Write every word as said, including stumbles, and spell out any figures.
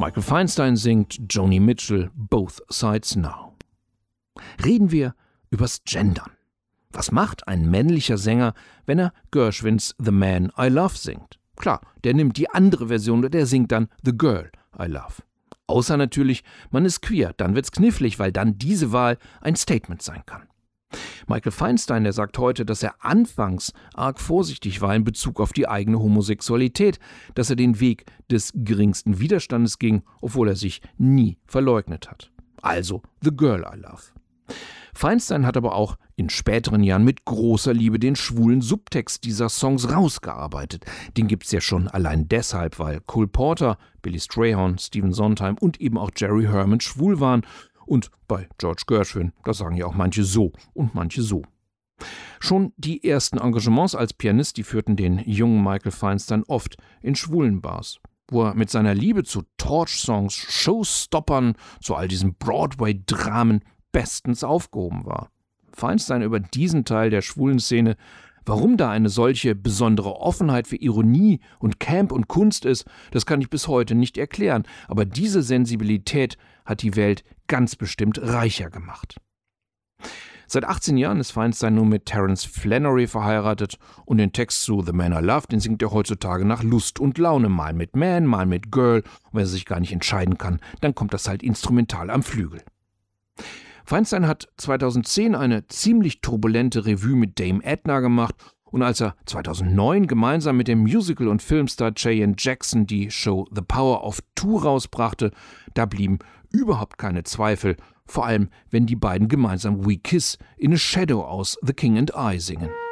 Michael Feinstein singt, Joni Mitchell, Both Sides Now. Reden wir übers Gendern. Was macht ein männlicher Sänger, wenn er Gershwins The Man I Love singt? Klar, der nimmt die andere Version und der singt dann The Girl I Love. Außer natürlich, man ist queer, dann wird's knifflig, weil dann diese Wahl ein Statement sein kann. Michael Feinstein, der sagt heute, dass er anfangs arg vorsichtig war in Bezug auf die eigene Homosexualität, dass er den Weg des geringsten Widerstandes ging, obwohl er sich nie verleugnet hat. Also The Girl I Love. Feinstein hat aber auch in späteren Jahren mit großer Liebe den schwulen Subtext dieser Songs rausgearbeitet. Den gibt's ja schon allein deshalb, weil Cole Porter, Billy Strayhorn, Stephen Sondheim und eben auch Jerry Herman schwul waren. Und bei George Gershwin, da sagen ja auch manche so und manche so. Schon die ersten Engagements als Pianist, die führten den jungen Michael Feinstein oft in schwulen Bars, wo er mit seiner Liebe zu Torch-Songs, Showstoppern, zu all diesen Broadway-Dramen bestens aufgehoben war. Feinstein über diesen Teil der schwulen Szene, warum da eine solche besondere Offenheit für Ironie und Camp und Kunst ist, das kann ich bis heute nicht erklären, aber diese Sensibilität hat die Welt ganz bestimmt reicher gemacht. Seit achtzehn Jahren ist Feinstein nun mit Terence Flannery verheiratet und den Text zu The Man I Love, den singt er heutzutage nach Lust und Laune, mal mit Man, mal mit Girl, und wenn er sich gar nicht entscheiden kann, dann kommt das halt instrumental am Flügel. Feinstein hat zweitausendzehn eine ziemlich turbulente Revue mit Dame Edna gemacht und als er zweitausendneun gemeinsam mit dem Musical- und Filmstar Cheyenne Jackson die Show The Power of Two rausbrachte, da blieben überhaupt keine Zweifel, vor allem wenn die beiden gemeinsam We Kiss in a Shadow aus The King and I singen.